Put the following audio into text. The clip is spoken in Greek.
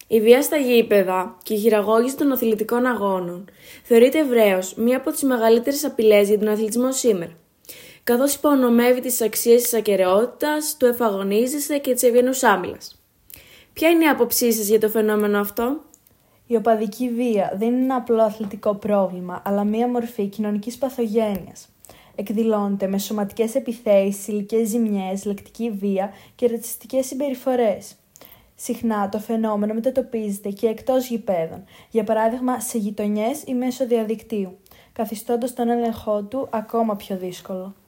Η βία στα γήπεδα και η χειραγώγηση των αθλητικών αγώνων θεωρείται ευρέως μία από τις μεγαλύτερες απειλές για τον αθλητισμό σήμερα, καθώς υπονομεύει τις αξίες της ακεραιότητας, του εφαγωνίζεσθε και της ευγενούς άμυλας. Ποια είναι η άποψή σας για το φαινόμενο αυτό? Η οπαδική βία δεν είναι ένα απλό αθλητικό πρόβλημα, αλλά μία μορφή κοινωνικής παθογένειας. Εκδηλώνεται με σωματικές επιθέσεις, υλικές ζημιές, λεκτική βία και ρατσιστικές συμπεριφορές. Συχνά το φαινόμενο μετατοπίζεται και εκτός γηπέδων, για παράδειγμα σε γειτονιές ή μέσω διαδικτύου, καθιστώντας τον έλεγχό του ακόμα πιο δύσκολο.